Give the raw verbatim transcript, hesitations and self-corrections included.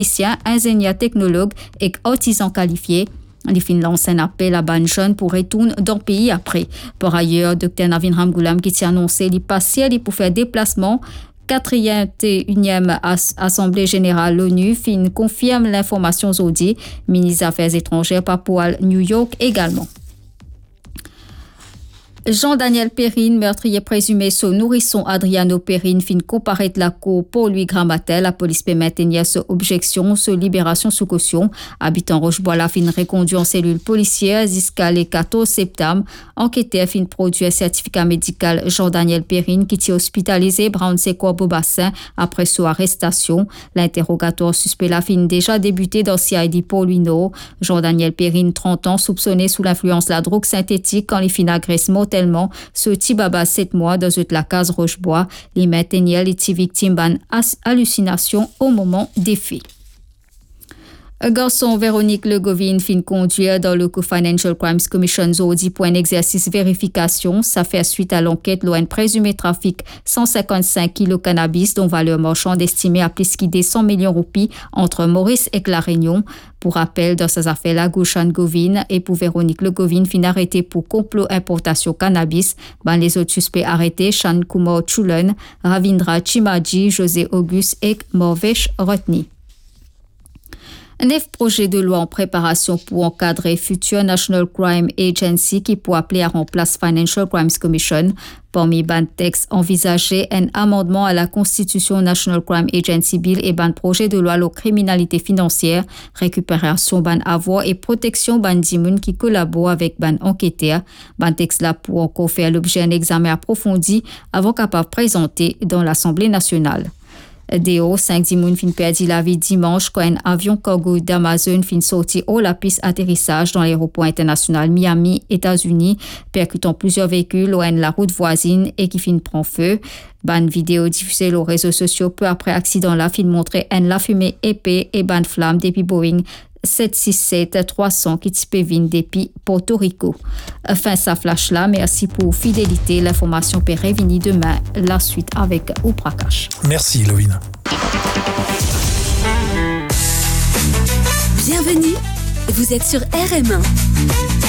ingénieurs technologues et artisans qualifiés. Les fins lance un appel à ban jeunes pour retourner dans le pays après. Par ailleurs, Dr Navin Ramgoolam qui tient annoncé les partiels pour faire déplacement. quatrième et unième Assemblée générale de l'ONU fin confirme l'information aujourd'hui. Ministre des Affaires étrangères Papoual New York également. Jean-Daniel Perrine, meurtrier présumé sur nourrisson Adriano Perrine, fin comparaître la cour pour lui Gramatel. La police peut maintenir cette objection sur libération sous caution. Habitant Rochebois, fin reconduit en cellule policière jusqu'à le quatorze septembre. Enquêteur fin produit un certificat médical Jean-Daniel Perrine qui est hospitalisé Brown Secours Beaubassin après son arrestation. L'interrogatoire suspect la fin déjà débuté dans C I D pour lui Nord. Jean-Daniel Perrine, trente ans, soupçonné sous l'influence de la drogue synthétique quand les fin agresse tellement ce petit baba sept mois dans la case Rochebois. Les maintenir les petits victimes d'une hallucination au moment des faits. Un garçon Véronique Legovine fin conduire dans le Financial Crimes Commission Zodi pour un exercice vérification. Ça fait suite à l'enquête l'O N présumé trafic cent cinquante-cinq kilos cannabis dont valeur marchande estimée à plus de cent millions roupies entre Maurice et La Réunion. Pour rappel, dans ces affaires-là, Gushan Govine et pour Véronique Legovine fin arrêté pour complot importation cannabis. Ben, les autres suspects arrêtés, Shan Kumar Chulen, Ravindra Chimaji, José Auguste et Morvesh Rotny. Neuf projets de loi en préparation pour encadrer future National Crime Agency qui pourrait appeler à remplacer Financial Crimes Commission. Parmi les textes envisagés, un amendement à la Constitution National Crime Agency Bill et ban projet de loi la criminalité financière, récupération ban avoir et protection ban dimoun qui collaborent avec ban enquêteurs. Ban texte là pour encore faire l'objet d'un examen approfondi avant capable présenter dans l'Assemblée nationale. Deo, cinq dimoun fin perdu la vie dimanche quand un avion cargo d'Amazon fin sorti au la piste atterrissage dans l'aéroport international Miami, États-Unis, percutant plusieurs véhicules au la route voisine et qui fin prend feu. Ban vidéo diffusée sur les réseaux sociaux peu après accident là fin montrer un la fumée épais et ban flamme depuis Boeing sept cent soixante-sept trois cents qui tipevine depuis Porto Rico. Fin ça flash là, merci pour fidélité. L'information peut revenir demain. La suite avec Ouprakash. Merci Lovine. Bienvenue, vous êtes sur R M un.